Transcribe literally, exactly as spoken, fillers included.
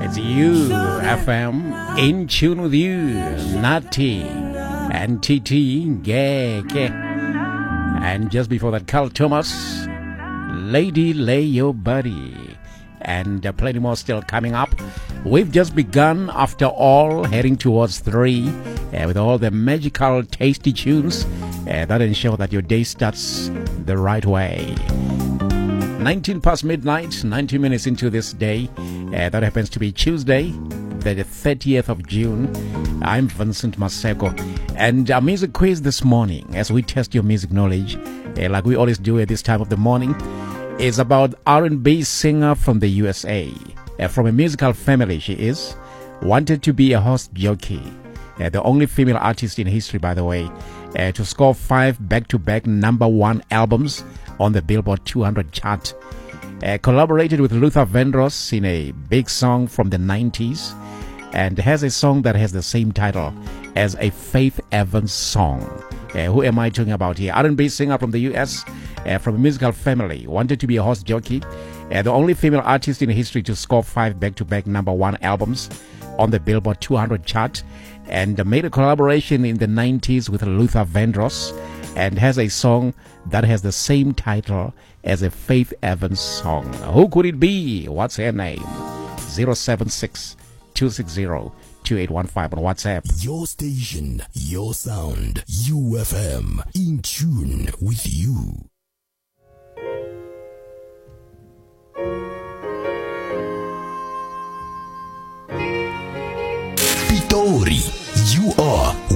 It's you, F M, in tune with you, Nati and T T, Geke. And just before that, Carl Thomas, Lady Lay Your Body. And uh, plenty more still coming up. We've just begun, after all, heading towards three uh, with all the magical, tasty tunes uh, that ensure that your day starts the right way. nineteen past midnight, ninety minutes into this day. Uh, that happens to be Tuesday, the thirtieth of June. I'm Vincent Maseko. And our music quiz this morning, as we test your music knowledge, uh, like we always do at this time of the morning, is about R and B singer from the U S A. Uh, from a musical family, she is. Wanted to be a horse jockey. Uh, the only female artist in history, by the way, uh, to score five back-to-back number one albums on the Billboard two hundred chart. Uh, collaborated with Luther Vandross in a big song from the nineties, and has a song that has the same title as a Faith Evans song. Uh, who am I talking about here? R and B singer from the U S, uh, from a musical family, wanted to be a horse jockey. Uh, the only female artist in history to score five back-to-back number one albums on the Billboard two hundred chart, and uh, made a collaboration in the nineties with Luther Vandross, and has a song that has the same title as a Faith Evans song. Who could it be? What's her name? zero seven six, two six zero, two eight one five on WhatsApp. Your station, your sound, U F M, in tune with you. Pitori, you are